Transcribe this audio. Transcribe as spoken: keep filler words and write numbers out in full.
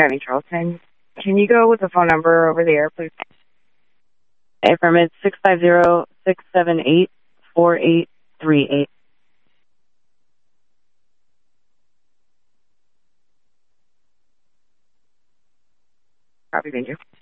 County, Charleston. Can you go with the phone number over the air, please? Affirm, it's six five zero, six seven eight, four eight three eight. Copy, thank you.